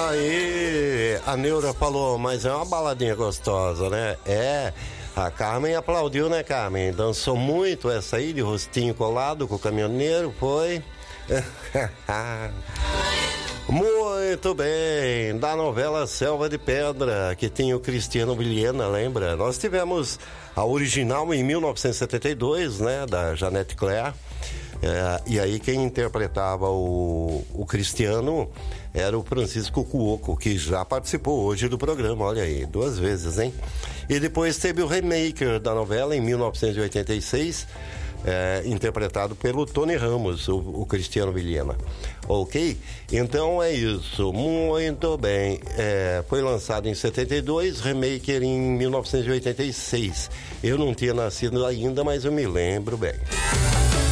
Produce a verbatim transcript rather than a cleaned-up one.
Aí, a Neura falou, mas é uma baladinha gostosa, né? É, a Carmen aplaudiu, né, Carmen? Dançou muito essa aí, de rostinho colado com o caminhoneiro, foi? Muito bem, da novela Selva de Pedra, que tinha o Cristiano Vilhena, lembra? Nós tivemos a original em mil novecentos e setenta e dois, né, da Janete Claire. É, e aí quem interpretava o, o Cristiano era o Francisco Cuoco, que já participou hoje do programa, olha aí, duas vezes, hein? E depois teve o remake da novela em mil novecentos e oitenta e seis, é, interpretado pelo Tony Ramos, o, o Cristiano Vilhena. Ok? Então é isso, muito bem. É, foi lançado em setenta e dois, remake em mil novecentos e oitenta e seis. Eu não tinha nascido ainda, mas eu me lembro bem.